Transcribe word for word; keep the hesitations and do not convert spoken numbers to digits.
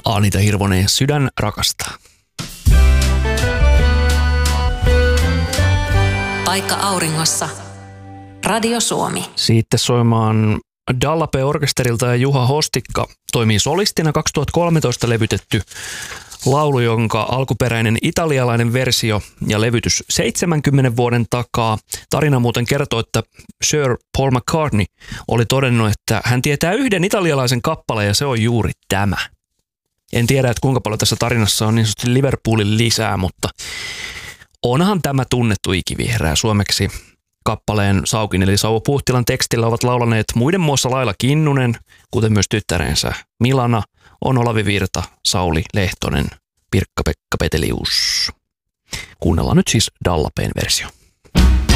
Anita Hirvonen, Sydän rakastaa. Paikka auringossa. Radio Suomi. Sitten soimaan Dallape-orkesterilta ja Juha Hostikka toimii solistina. kaksituhattakolmetoista levytetty laulu, jonka alkuperäinen italialainen versio ja levytys seitsemänkymmenen vuoden takaa. Tarina muuten kertoo, että Sir Paul McCartney oli todennut, että hän tietää yhden italialaisen kappaleen ja se on juuri tämä. En tiedä, että kuinka paljon tässä tarinassa on niin sanotusti Liverpoolin lisää, mutta onhan tämä tunnettu ikivihreä suomeksi. Kappaleen Saukin eli Sauvo Puhtilan tekstillä ovat laulaneet muiden muassa Laila Kinnunen, kuten myös tyttärensä Milana, on Olavi Virta, Sauli Lehtonen, Pirkka-Pekka Petelius. Kuunnellaan nyt siis Dallapeen versio.